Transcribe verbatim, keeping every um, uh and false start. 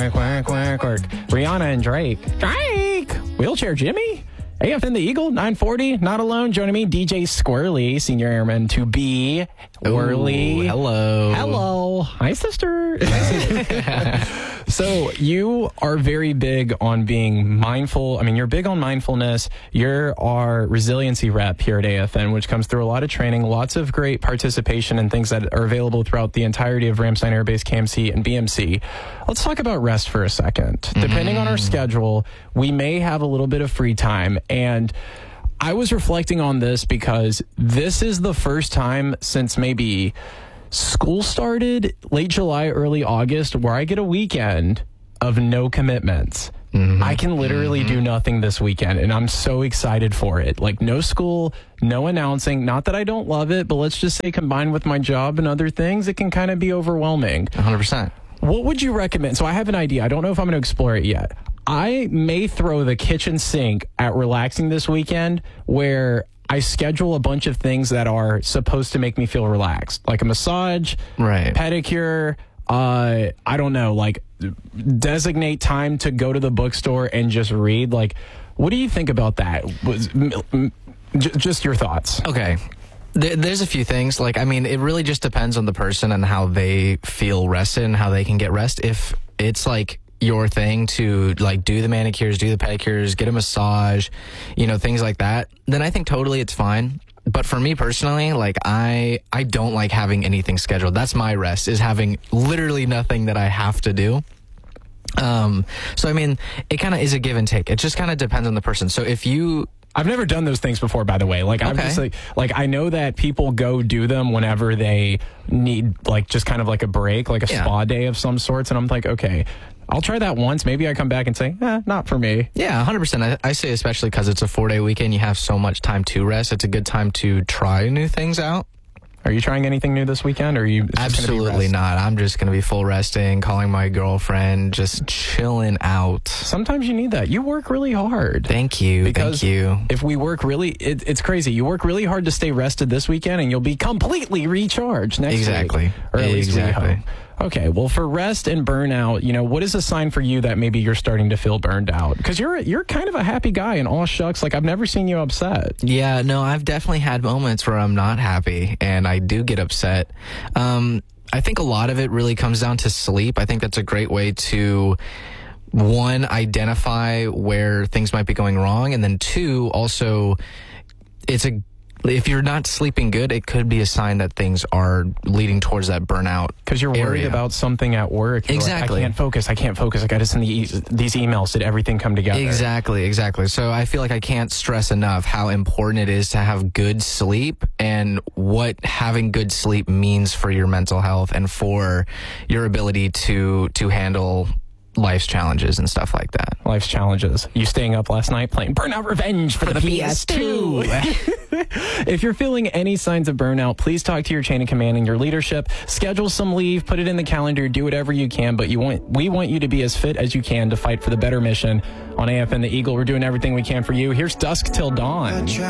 quack, quack, quack, quack. Rihanna and Drake. Drake! Wheelchair Jimmy? A F N the Eagle, nine forty, not alone. Joining me, D J Squirrely, senior airman to be. Whirly. Hello. Hello. Hi, sister. So you are very big on being mindful. I mean, you're big on mindfulness. You're our resiliency rep here at A F N, which comes through a lot of training, lots of great participation and things that are available throughout the entirety of Ramstein Air Base, K M C, and B M C. Let's talk about rest for a second. Mm-hmm. Depending on our schedule, we may have a little bit of free time. And I was reflecting on this because this is the first time since maybe school started late July, early August, where I get a weekend of no commitments. Mm-hmm. I can literally mm-hmm. do nothing this weekend, and I'm so excited for it. Like, no school, no announcing. Not that I don't love it, but let's just say combined with my job and other things, it can kind of be overwhelming. one hundred percent. What would you recommend? So I have an idea. I don't know if I'm going to explore it yet. I may throw the kitchen sink at relaxing this weekend, where I schedule a bunch of things that are supposed to make me feel relaxed, like a massage, right, pedicure, uh, I don't know, like designate time to go to the bookstore and just read. Like, what do you think about that? Was, m- j- just your thoughts. Okay. There's a few things. Like, I mean, it really just depends on the person and how they feel rested and how they can get rest. If it's like your thing to like do the manicures, do the pedicures, get a massage, you know, things like that, then I think totally it's fine. But for me personally, like I I don't like having anything scheduled. That's my rest, is having literally nothing that I have to do. Um, so I mean, it kind of is a give and take. It just kind of depends on the person. So if you I've never done those things before, by the way. Like, I'm okay. just like, like, I know that people go do them whenever they need, like, just kind of like a break, like a yeah. spa day of some sorts. And I'm like, okay, I'll try that once. Maybe I come back and say, eh, not for me. Yeah, one hundred percent. I, I say especially because it's a four-day weekend, you have so much time to rest. It's a good time to try new things out. Are you trying anything new this weekend, or are you just absolutely not? I'm just going to be full resting, calling my girlfriend, just chilling out. Sometimes you need that. You work really hard. Thank you. Because thank you. If we work really, it, it's crazy. You work really hard to stay rested this weekend, and you'll be completely recharged next exactly. week. Or at least exactly. we hope. Okay, well, for rest and burnout, you know, what is a sign for you that maybe you're starting to feel burned out? Because you're you're kind of a happy guy, and all shucks, like, I've never seen you upset. Yeah, no, I've definitely had moments where I'm not happy, and I do get upset. Um, I think a lot of it really comes down to sleep. I think that's a great way to, one, identify where things might be going wrong, and then two, also, it's a if you're not sleeping good, it could be a sign that things are leading towards that burnout. Because you're worried area. about something at work. You're exactly. Like, I can't focus. I can't focus. I got to send the, these emails. Did everything come together? Exactly, exactly. So I feel like I can't stress enough how important it is to have good sleep and what having good sleep means for your mental health and for your ability to to handle life's challenges and stuff like that. Life's challenges. You staying up last night playing Burnout Revenge for, for the, the P S two. If you're feeling any signs of burnout, please talk to your chain of command and your leadership. Schedule some leave, put it in the calendar, do whatever you can, but you want we want you to be as fit as you can to fight for the better mission. On A F N the Eagle, we're doing everything we can for you. Here's Dusk Till Dawn.